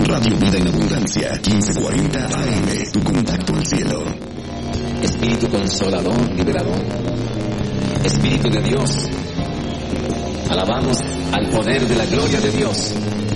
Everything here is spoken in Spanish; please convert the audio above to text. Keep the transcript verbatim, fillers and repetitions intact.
Radio Vida en Abundancia, quince cuarenta A M, tu contacto al cielo. Espíritu consolador, liberador, Espíritu de Dios, alabamos al poder de la gloria de Dios.